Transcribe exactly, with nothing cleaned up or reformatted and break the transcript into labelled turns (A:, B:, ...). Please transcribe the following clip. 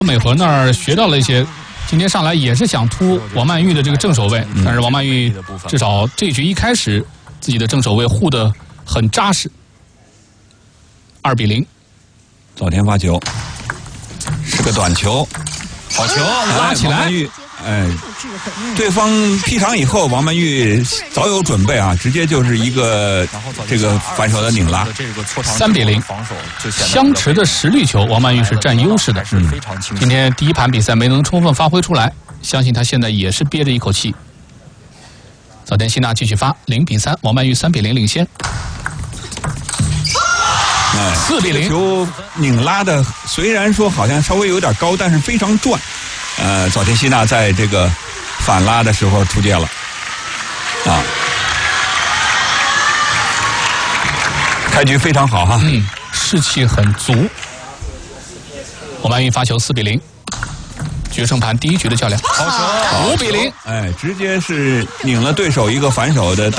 A: 美和那儿学到了一些。今天上来也是想突王曼玉的这个正手位，但是王曼玉至少这局一开始自己的正手位护得很扎实。二比零，
B: 早田发球，是个短球，好球，
A: 拉起来。
B: 王曼玉，哎，对方劈长以后，王曼玉早有准备啊，直接就是一个这个反手的拧拉。
A: 三比零，相持的实力球，王曼玉是占优势的。嗯，今天第一盘比赛没能充分发挥出来，相信他现在也是憋着一口气。早田希娜继续发，零比三，王曼玉三比零领先。
B: 哎，
A: 四比零，
B: 球拧拉的虽然说好像稍微有点高，但是非常转。呃，早田希娜在这个反拉的时候出界了，啊，开局非常好哈，
A: 嗯，士气很足。王曼玉发球四比零，决胜盘第一局的较量，
B: 好球，
A: 五比零，
B: 哎，直接是拧了对手一个反手的。